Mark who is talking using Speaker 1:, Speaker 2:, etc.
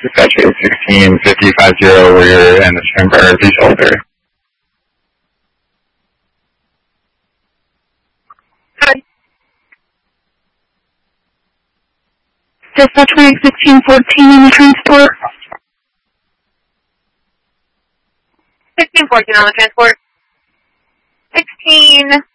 Speaker 1: Dispatch 816-5050, we're in the Trimberg shoulder.
Speaker 2: Dispatch 1614 in the transport.
Speaker 3: 1614 on the transport. 16